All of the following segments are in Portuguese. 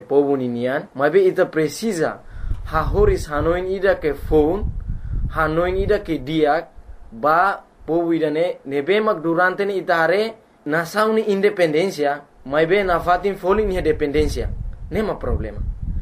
povo ninian, mas ita precisa hahoris hanoin ida ke phone, hanoin ida ke diak, ba povo ida nebe mak durante ni ita hare nasaw ni independencia, mas be na fatin foling ni dependencia, nema problema.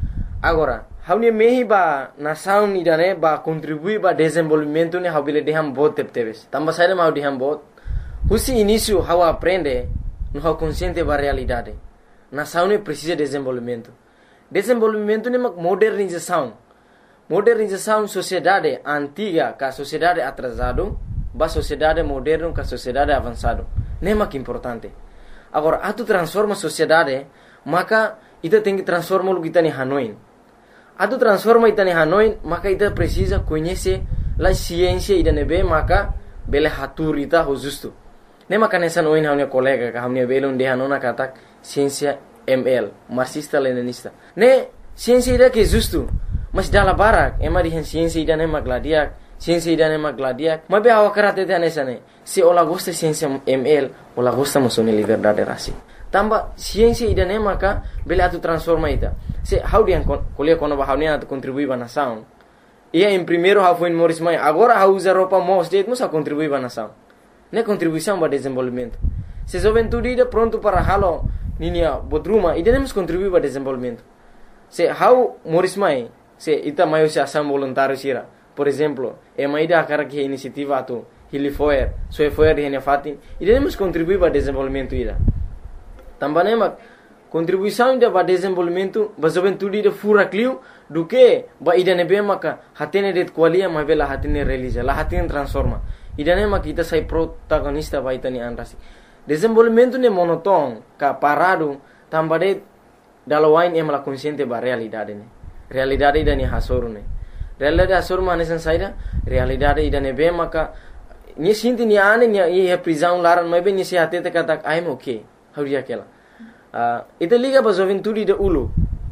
Agora, haune mehi ba nasaw ni ida ba contribui ba desenvolvimento ni habile deham bot tepteves. Tamba saída mau deham bot. Husi início how aprende, no how consciente ba realidade. Nação ne precisa de desenvolvimento. Desenvolvimento ne modernização. Modernização sociedade antiga com a sociedade atrasado, ba sociedade moderna com a sociedade avançado. Nem que importante. Agora, atu transforma a sociedade, maka ita tem que transformar o que está em Hanoi. Atu transforma ita em Hanoi, maka ita precisa conhecer a ciência ida nebe, maka bele hatur ita ho justo. Nem maka nessa noin hamne colega, que hamne bele onde hanona katak ciência ML, marxista-leninista. Ne ciência ida que justo, mas dala barak, ema dihen ciência ida ne magladiak, ciência ida ne magladiak. Mas be awa karate te nessa ne. Se ola gosta ciência ML, ola gosta masone liberdade rasi. Tamba ciência ida ne maka bele atu transforma ita. Se how dia kuliah kono ba how ne atu contribui ba nação. Ia em primeiro how foi Morris Mai, agora how usa roupa mos det musa contribui ba nação. Ne contribuição ba desenvolvimento. Se juventude ida pronto para halo ninia bodruma ida nemos contribuir para desenvolvimento. Se how Morris Mai, se ita maio se ação voluntário sira. Por exemplo, ida akara que iniciativa atu Hilifoer, Soefoer de fatin, ida nemos contribuir para desenvolvimento ida. Também mak contribuição ida para desenvolvimento, ba juventude ida fura clio do que ba ida nebe maka hatene det qualia ma bela hatene realiza, la hatene transforma. Ida ne mak ita sai protagonista ba ita ni anrasi. Desenvolvimento ne monoton, ka parado, tambade dalawain emla consciente ba realidade ne. Realidade ida ni hasoru ne. Realidade hasoru manesan saida, realidade ida ne be maka ni sinti ni ane ni e prisão laran mai be ni se hatete katak I'm okay. Hauria kela. Ita liga ba juventude de ulu.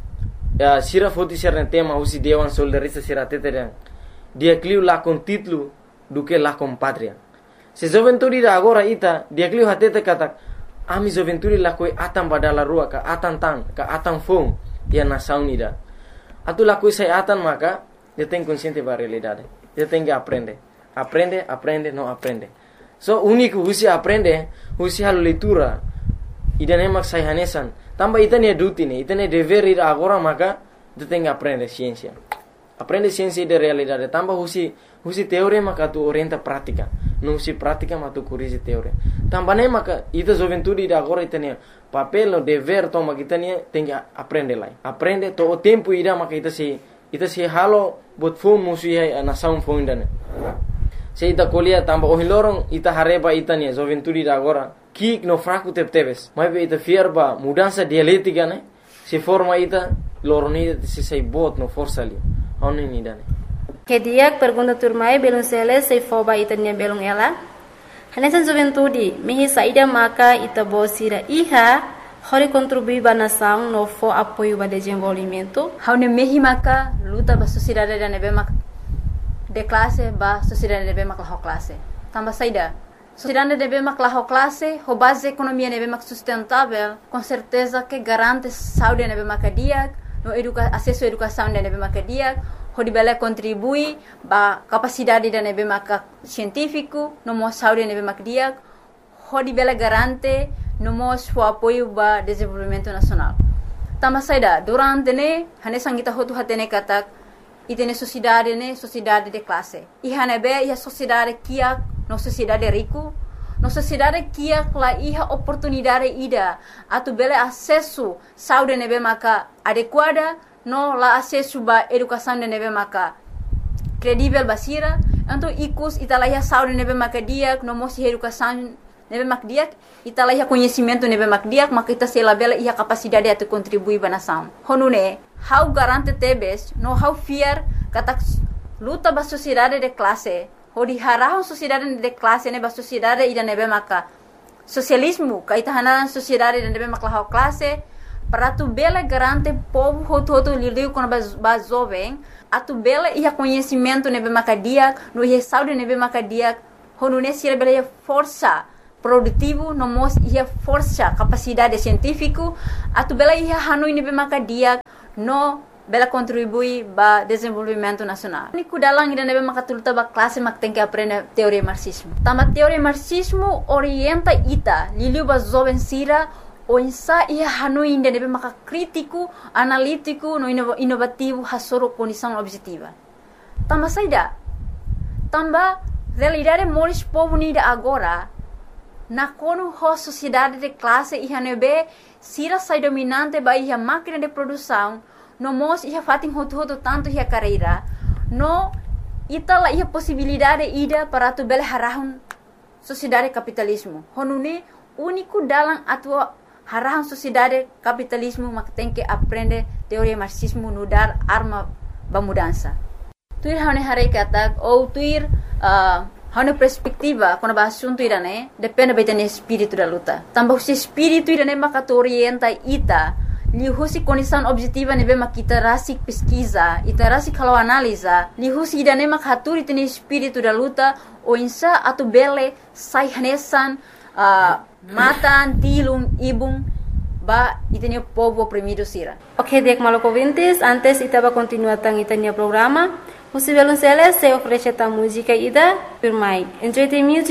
Sira foti ser tema usi dewan soldarista sira tete dia clio la con título do que la com pátria. Se juventude da agora ita dia clio hatete katak ami juventude la koi atam badala rua ka atan tan ka atan fom dia nação ida. Atu la koi sai atan maka dia tem consciente ba realidade. Dia tem que aprender. Aprende, não aprende. So único usi aprende, usi halo leitura. Ida nemak sai hanesan. Tamba ita ne duty ne, ita ne dever ida agora maka dia tem que aprender ciência. Aprende ciência de realidade. Tamba usi teoria maka tu orienta prática. Não usi prática mas tu corrige teoria. Tamba ne maka ita juventude ida agora ita ne papel no dever toma kita ne tem que aprender lá. Aprende to o tempo ida maka ita se halo bot phone musi hai nação phone dane. Se ita kuliah tamba o hilorong ita hareba ita ne juventude ida agora kik no fraco tepteves. Mas be ita fierba mudança dialética ne. Se forma ita loroni se sei bot no força ali. Oni ni dane. Kediak pergunta turmai belum sele sei foba ita ne belum ela. Hanesan juventude mehi saida maka ita bosira iha hori contribui ba nação no fo apoio ba desenvolvimento. Haune mehi maka luta ba sociedade da nebe mak de classe ba sociedade nebe mak la classe. Tamba saida sociedade nebe mak la classe, ho base economia nebe mak sustentável, com certeza que garante saúde nebe mak dia, no acesso à educação nebe mak dia, ho dibela contribui ba capacidade da nebe mak científico, no mo saúde nebe mak dia, ho dibela garante no mo o apoio ba desenvolvimento nacional. Tamba saida durante ne hane sangita hotu hatene katak itene sociedade de classe. Ihane be ia sociedade kia no sociedade rico, no sociedade kia la iha oportunidade ida atu bele acesso saúde nebe maka adequada no la acesso ba educação de nebe maka credível basira, então ikus italaya saúde nebe maka dia no mo si educação nebe mak dia italaya conhecimento nebe mak dia maka ita sela bela iha capacidade atu contribuir ba nação. Honune how garante tebes no how fear katak luta ba sociedade de classe hodi harahon sociedade de classe ne ba sociedade ida nebe maka socialismo ka ita hanaran sociedade de nebe maka how classe para tu bela garante povo hoto lidiu com ba jovem atu bela iha conhecimento nebe maka dia no iha saúde nebe maka dia honune sira bela força produtivo, no mos ia força capacidade científico, atu bela ia hanoi nebe maka dia no bela contribui ba desenvolvimento nacional. Niku dalang ida nebe maka tulta ba classe mak tem que aprender teoria marxismo. Tama teoria marxismo orienta ita liliu ba jovem sira o insa ia hanoi ida nebe maka crítico, analítico, no inovativo hasoro condição objetiva. Tama saida. Tamba realidade moris povo nida agora na kono ho sociedade de classe iha nebe sira sai dominante ba iha máquina de produção no mos iha fatin hotu tanto iha carreira no itala iha possibilidade ida para tu bele harahun sociedade capitalismo honune único dalam atua harahun sociedade capitalismo mak tem que aprender teoria marxismo no dar arma ba mudança tuir hane hare kata ou tuir hana perspectiva quando ba assunto irane depende bem do espírito da luta também o espírito irane maka orienta ita li husi condição objetiva nebe makita rasik pesquisa ita rasik kalau analisa li husi irane maka haturi ten espírito da luta o insa atu bele sai hanesan matan tilung ibung ba itenia povo oprimido sira. Ok, dek maloko ouvintes, antes itaba continuar tang itenia programa. Musivelun Sele se oferece a música ida Pirmai. Enjoy the music.